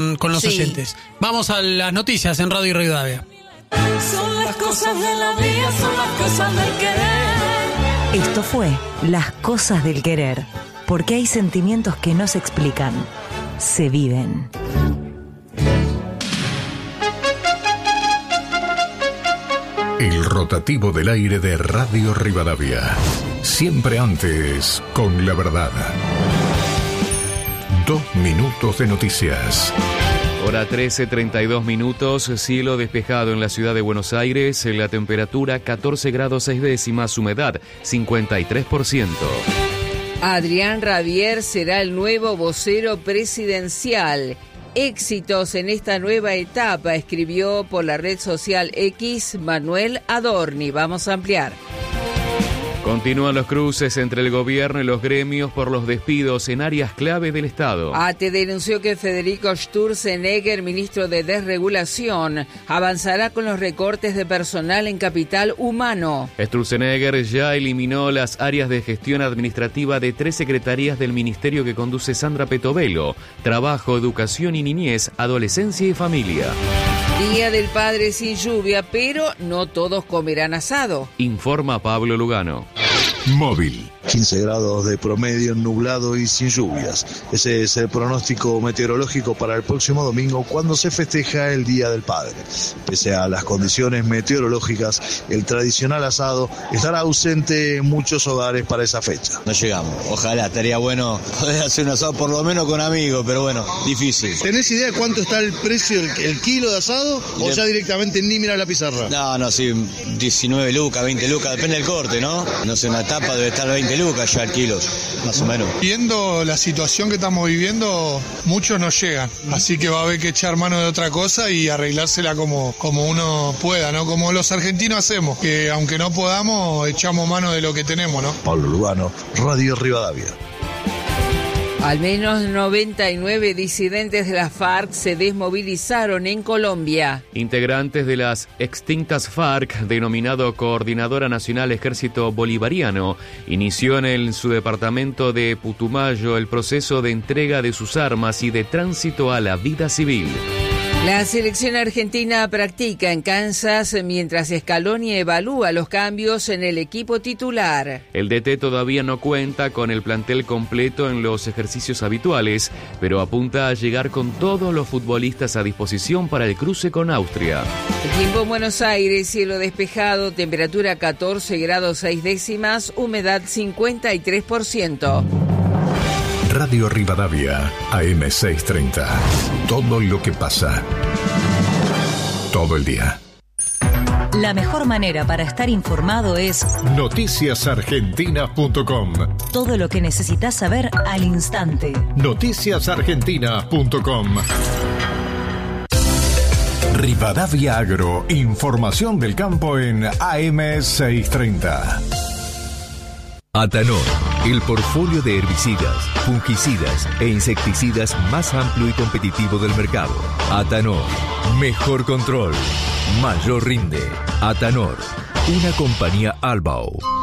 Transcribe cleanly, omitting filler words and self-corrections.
con los oyentes. Vamos a las noticias en Radio Rivadavia. Son las cosas de la vida, son las cosas del querer. Esto fue Las Cosas del Querer, porque hay sentimientos que no se explican, se viven. El rotativo del aire de Radio Rivadavia. Siempre antes, con la verdad. 2 minutos de noticias. Hora 13:32 minutos, cielo despejado en la ciudad de Buenos Aires, la temperatura 14 grados 6 décimas, humedad 53%. Adrián Rabier será el nuevo vocero presidencial. Éxitos en esta nueva etapa, escribió por la red social X Manuel Adorni. Vamos a ampliar. Continúan los cruces entre el gobierno y los gremios por los despidos en áreas clave del Estado. ATE denunció que Federico Sturzenegger, ministro de Desregulación, avanzará con los recortes de personal en capital humano. Sturzenegger ya eliminó las áreas de gestión administrativa de 3 secretarías del ministerio que conduce Sandra Petovelo: Trabajo, Educación y Niñez, Adolescencia y Familia. Día del Padre sin lluvia, pero no todos comerán asado. Informa Pablo Lugano. Móvil. 15 grados de promedio, nublado y sin lluvias. Ese es el pronóstico meteorológico para el próximo domingo, cuando se festeja el Día del Padre. Pese a las condiciones meteorológicas, el tradicional asado estará ausente en muchos hogares para esa fecha. No llegamos. Ojalá, estaría bueno poder hacer un asado por lo menos con amigos, pero bueno, difícil. ¿Tenés idea de cuánto está el precio el kilo de asado o ya directamente ni mirar la pizarra? No, sí, 19 lucas, 20 lucas, depende del corte, ¿no? No sé, una tapa debe estar 20 lucas ya el kilo, más o menos. Viendo la situación que estamos viviendo, muchos no llegan, así que va a haber que echar mano de otra cosa y arreglársela como uno pueda, ¿no? Como los argentinos hacemos, que aunque no podamos, echamos mano de lo que tenemos, ¿no? Pablo Lugano, Radio Rivadavia. Al menos 99 disidentes de la FARC se desmovilizaron en Colombia. Integrantes de las extintas FARC, denominado Coordinadora Nacional Ejército Bolivariano, inició en su departamento de Putumayo el proceso de entrega de sus armas y de tránsito a la vida civil. La selección argentina practica en Kansas mientras Scaloni evalúa los cambios en el equipo titular. El DT todavía no cuenta con el plantel completo en los ejercicios habituales, pero apunta a llegar con todos los futbolistas a disposición para el cruce con Austria. El tiempo en Buenos Aires, cielo despejado, temperatura 14 grados 6 décimas, humedad 53%. Radio Rivadavia, AM630. Todo lo que pasa. Todo el día. La mejor manera para estar informado es noticiasargentinas.com. todo lo que necesitas saber al instante. noticiasargentinas.com. Rivadavia Agro, información del campo en AM630. Atanor, el portfolio de herbicidas, fungicidas e insecticidas más amplio y competitivo del mercado. Atanor, mejor control, mayor rinde. Atanor, una compañía Albao.